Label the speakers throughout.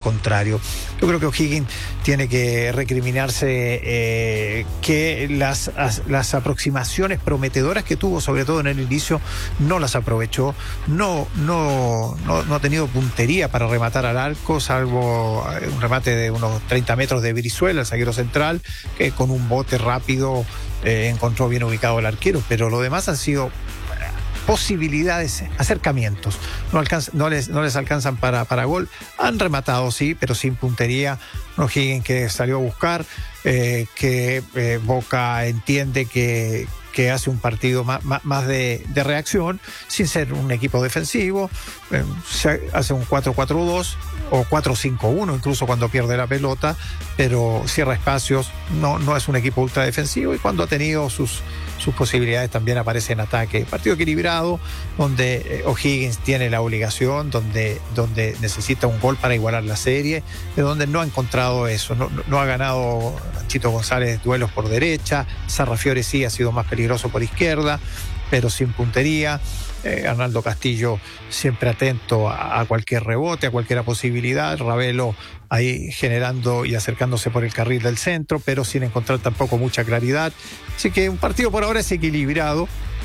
Speaker 1: contrario. Yo creo que O'Higgins tiene que recriminarse que las aproximaciones prometedoras que tuvo, sobre todo en el inicio, no las aprovechó. No ha tenido puntería para rematar al arco, salvo un remate de unos 30 metros de Brizuela, el zaguero central, que con un bote rápido encontró bien ubicado el arquero, pero lo demás han sido posibilidades, acercamientos. No les alcanzan para gol. Han rematado, sí, pero sin puntería. O'Higgins que salió a buscar, que Boca entiende que hace un partido más de reacción, sin ser un equipo defensivo. Se hace un 4-4-2 o 4-5-1 incluso cuando pierde la pelota, pero cierra espacios. No es un equipo ultra defensivo, y cuando ha tenido sus posibilidades también aparece en ataque. Partido equilibrado, donde O'Higgins tiene la obligación, donde necesita un gol para igualar la serie, de donde no ha encontrado eso. No ha ganado Chito González duelos por derecha. Sarrafiore sí ha sido más peligroso por izquierda, pero sin puntería. Arnaldo Castillo siempre atento a cualquier rebote, a cualquier posibilidad. Ravelo ahí generando y acercándose por el carril del centro, pero sin encontrar tampoco mucha claridad. Así que un partido por ahora es equilibrado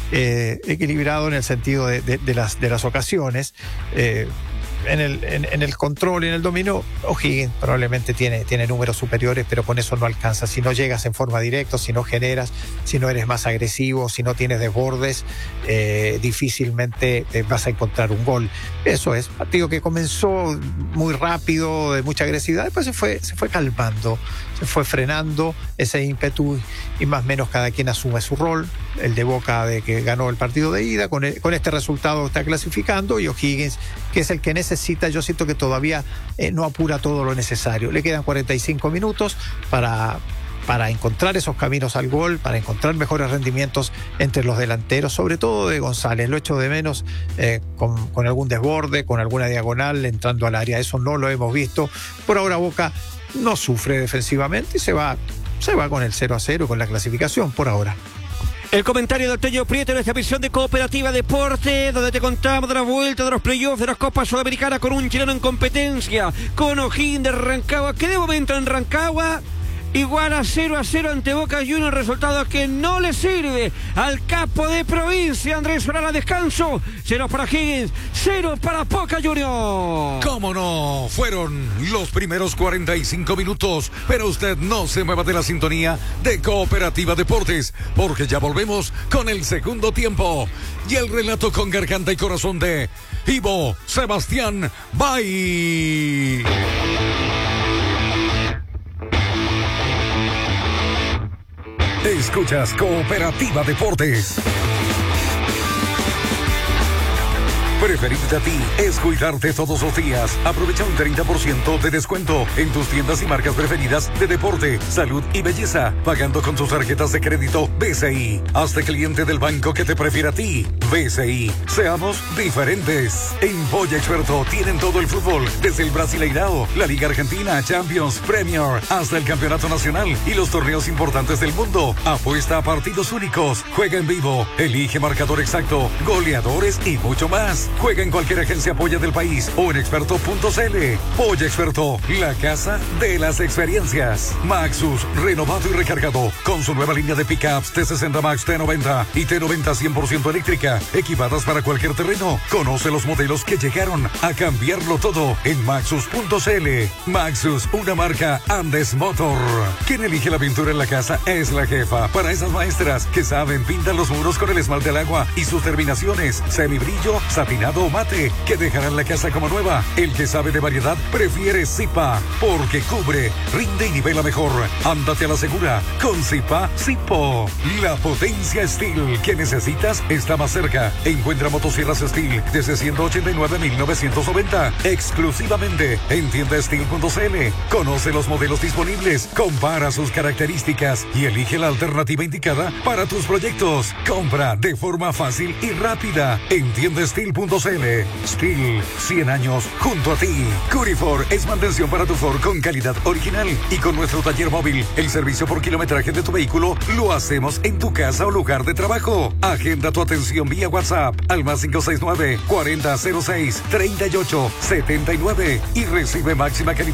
Speaker 1: en el sentido de las ocasiones. En el control y en el dominio, O'Higgins probablemente tiene números superiores, pero con eso no alcanza. Si no llegas en forma directa, si no generas, si no eres más agresivo, si no tienes desbordes, difícilmente vas a encontrar un gol. Eso es, partido que comenzó muy rápido, de mucha agresividad, después se fue calmando, se fue frenando ese ímpetu, y más o menos cada quien asume su rol. El de Boca, de que ganó el partido de ida, con este resultado está clasificando, y O'Higgins, que es el que necesita. Yo siento que todavía no apura todo lo necesario. Le quedan 45 minutos para encontrar esos caminos al gol, para encontrar mejores rendimientos entre los delanteros, sobre todo de González. Lo echo de menos con algún desborde, con alguna diagonal entrando al área. Eso no lo hemos visto. Por ahora Boca no sufre defensivamente y se va con el 0-0, con la clasificación por ahora.
Speaker 2: El comentario de Tello Prieto en esta visión de Cooperativa Deporte, donde te contamos de la vuelta de los playoffs de la Copa Sudamericana con un chileno en competencia, con O'Higgins de Rancagua, que de momento en Rancagua igual a 0-0 ante Boca Juniors, resultado que no le sirve al capo de provincia, Andrés Solana. Descanso, 0 para Higgins, 0 para Boca Juniors.
Speaker 3: ¿Cómo no? Fueron los primeros 45 minutos, pero usted no se mueva de la sintonía de Cooperativa Deportes, porque ya volvemos con el segundo tiempo y el relato con garganta y corazón de Ivo Sebastián Bay. Escuchas Cooperativa Deportes. Preferirte a ti es cuidarte todos los días. Aprovecha un 30% de descuento en tus tiendas y marcas preferidas de deporte, salud y belleza, pagando con tus tarjetas de crédito BCI. Hazte cliente del banco que te prefiera a ti. BCI. Seamos diferentes. En Polla Experto tienen todo el fútbol, desde el Brasileirao, la Liga Argentina, Champions, Premier, hasta el Campeonato Nacional y los torneos importantes del mundo. Apuesta a partidos únicos, juega en vivo, elige marcador exacto, goleadores y mucho más. Juega en cualquier agencia Polla del país o en experto.cl. Polla Experto, la casa de las experiencias. Maxus, renovado y recargado, con su nueva línea de pickups T60 Max, T90 y T90 100% eléctrica, equipadas para cualquier terreno. Conoce los modelos que llegaron a cambiarlo todo en Maxus.cl. Maxus, una marca Andes Motor. Quien elige la pintura en la casa es la jefa. Para esas maestras que saben, pintan los muros con el esmalte al agua y sus terminaciones, semibrillo, satinado o mate, que dejarán la casa como nueva. El que sabe de variedad prefiere Zipa, porque cubre, rinde y nivela mejor. Ándate a la segura con Zipa Zipo. La potencia Steel que necesitas está más cerca. Encuentra motosierras Steel desde 189,990 exclusivamente en tiendasteel.cl. Conoce los modelos disponibles, compara sus características y elige la alternativa indicada para tus proyectos. Compra de forma fácil y rápida en tiendasteel.cl. Steel, 100 años junto a ti. Curifor es mantención para tu Ford con calidad original, y con nuestro taller móvil, el servicio por kilometraje de tu vehículo lo hacemos en tu casa o lugar de trabajo. Agenda tu atención vía WhatsApp al más 569 4006 3879 y recibe máxima calidad